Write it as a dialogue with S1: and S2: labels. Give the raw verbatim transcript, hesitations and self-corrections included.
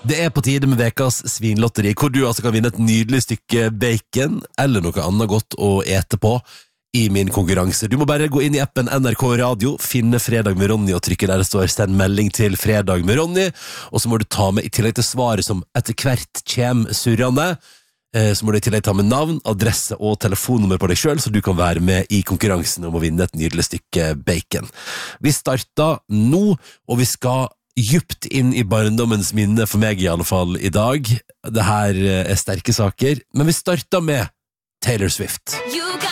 S1: Det er på tide med vekas svinlotteri, hvor du altså kan vinne et nydelig stykke bacon, eller noe annet godt å ete på i min konkurranse. Du må bare gå inn i appen N R K Radio, finne Fredag med Ronny og trykke der det står send melding til Fredag med Ronny, og så må du ta med i tillegg til svaret som etter hvert kjem surrende, så må du i tillegg ta med navn, adresse og telefonnummer på deg selv, så du kan være med i konkurransen om å vinne et nydelig stykke bacon. Vi starter nå, og vi skal djupt inn i barndommens minne, for meg i alle fall i dag. Det her er sterke saker, men vi starter med Taylor Swift.